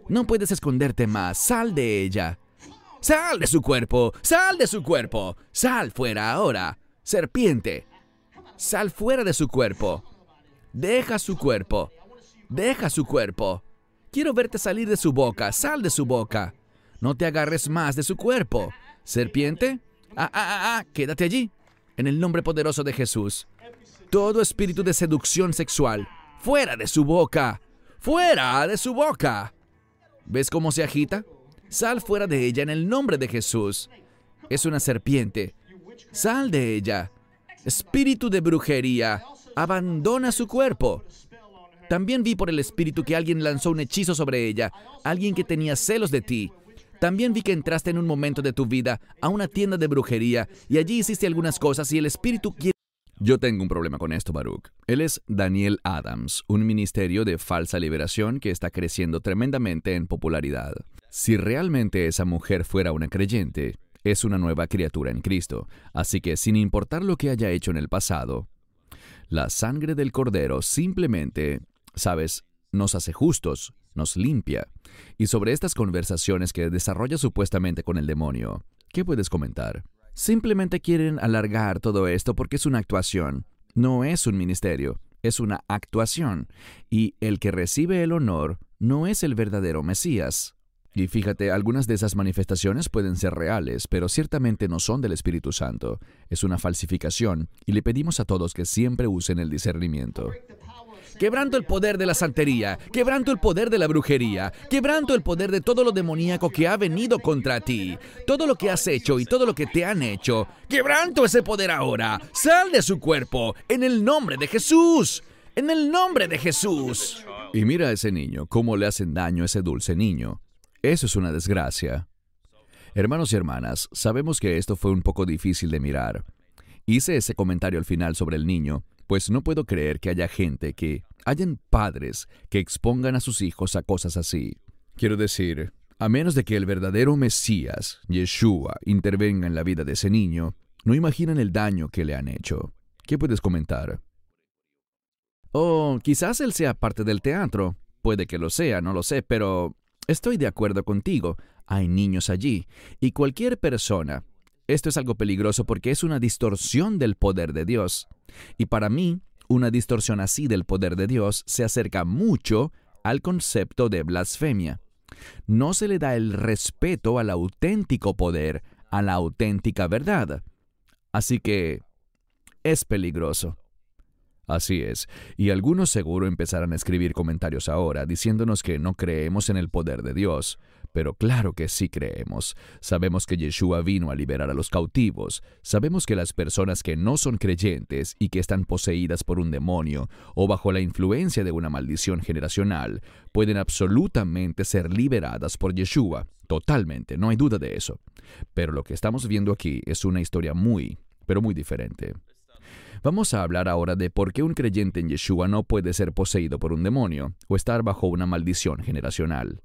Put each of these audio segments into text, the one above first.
No puedes esconderte más. Sal de ella. ¡Sal de su cuerpo! ¡Sal de su cuerpo! ¡Sal fuera ahora! ¡Serpiente! ¡Sal fuera de su cuerpo! ¡Deja su cuerpo! ¡Deja su cuerpo! Quiero verte salir de su boca. ¡Sal de su boca! No te agarres más de su cuerpo. ¿Serpiente? Quédate allí. En el nombre poderoso de Jesús. Todo espíritu de seducción sexual, fuera de su boca. ¡Fuera de su boca! ¿Ves cómo se agita? Sal fuera de ella en el nombre de Jesús. Es una serpiente. Sal de ella. Espíritu de brujería, abandona su cuerpo. También vi por el espíritu que alguien lanzó un hechizo sobre ella, alguien que tenía celos de ti. También vi que entraste en un momento de tu vida a una tienda de brujería y allí hiciste algunas cosas y el espíritu quiere... Yo tengo un problema con esto, Baruch. Él es Daniel Adams, un ministerio de falsa liberación que está creciendo tremendamente en popularidad. Si realmente esa mujer fuera una creyente, es una nueva criatura en Cristo. Así que, sin importar lo que haya hecho en el pasado, la sangre del Cordero simplemente, ¿sabes?, nos hace justos, nos limpia. Y sobre estas conversaciones que desarrolla supuestamente con el demonio, ¿qué puedes comentar? Simplemente quieren alargar todo esto porque es una actuación. No es un ministerio, es una actuación. Y el que recibe el honor no es el verdadero Mesías. Y fíjate, algunas de esas manifestaciones pueden ser reales, pero ciertamente no son del Espíritu Santo. Es una falsificación, y le pedimos a todos que siempre usen el discernimiento. Quebranto el poder de la santería, quebranto el poder de la brujería, quebranto el poder de todo lo demoníaco que ha venido contra ti, todo lo que has hecho y todo lo que te han hecho. ¡Quebranto ese poder ahora! ¡Sal de su cuerpo! ¡En el nombre de Jesús! ¡En el nombre de Jesús! Y mira a ese niño, cómo le hacen daño a ese dulce niño. Eso es una desgracia. Hermanos y hermanas, sabemos que esto fue un poco difícil de mirar. Hice ese comentario al final sobre el niño, pues no puedo creer que haya gente hayan padres que expongan a sus hijos a cosas así. Quiero decir, a menos de que el verdadero Mesías, Yeshua, intervenga en la vida de ese niño, no imaginan el daño que le han hecho. ¿Qué puedes comentar? Quizás él sea parte del teatro. Puede que lo sea, no lo sé, pero estoy de acuerdo contigo. Hay niños allí, y cualquier persona... Esto es algo peligroso porque es una distorsión del poder de Dios. Y para mí, una distorsión así del poder de Dios se acerca mucho al concepto de blasfemia. No se le da el respeto al auténtico poder, a la auténtica verdad. Así que es peligroso. Así es, y algunos seguro empezarán a escribir comentarios ahora diciéndonos que no creemos en el poder de Dios. Pero claro que sí creemos. Sabemos que Yeshua vino a liberar a los cautivos. Sabemos que las personas que no son creyentes y que están poseídas por un demonio o bajo la influencia de una maldición generacional pueden absolutamente ser liberadas por Yeshua. Totalmente, no hay duda de eso. Pero lo que estamos viendo aquí es una historia pero muy diferente. Vamos a hablar ahora de por qué un creyente en Yeshua no puede ser poseído por un demonio o estar bajo una maldición generacional.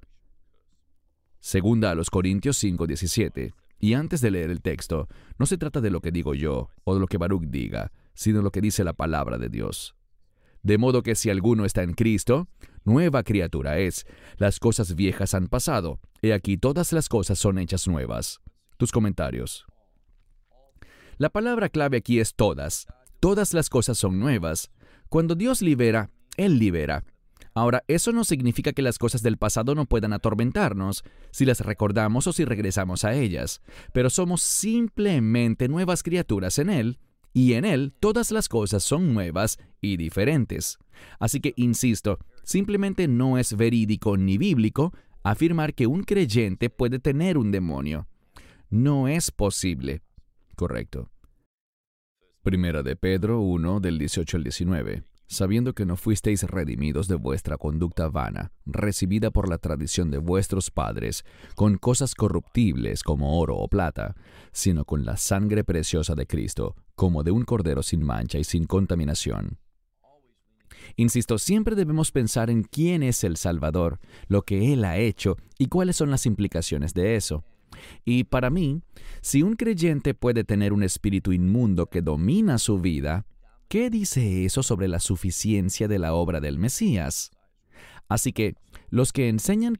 Segunda a los Corintios 5:17. Y antes de leer el texto, no se trata de lo que digo yo o de lo que Baruch diga, sino lo que dice la palabra de Dios. De modo que si alguno está en Cristo, nueva criatura es. Las cosas viejas han pasado. He aquí todas las cosas son hechas nuevas. Tus comentarios. La palabra clave aquí es todas. Todas las cosas son nuevas. Cuando Dios libera, Él libera. Ahora, eso no significa que las cosas del pasado no puedan atormentarnos, si las recordamos o si regresamos a ellas, pero somos simplemente nuevas criaturas en Él, y en Él todas las cosas son nuevas y diferentes. Así que, insisto, simplemente no es verídico ni bíblico afirmar que un creyente puede tener un demonio. No es posible. Correcto. Primera de Pedro 1, del 18 al 19. Sabiendo que no fuisteis redimidos de vuestra conducta vana, recibida por la tradición de vuestros padres, con cosas corruptibles como oro o plata, sino con la sangre preciosa de Cristo, como de un cordero sin mancha y sin contaminación. Insisto, siempre debemos pensar en quién es el Salvador, lo que Él ha hecho y cuáles son las implicaciones de eso. Y para mí, si un creyente puede tener un espíritu inmundo que domina su vida, ¿qué dice eso sobre la suficiencia de la obra del Mesías? Así que, los que enseñan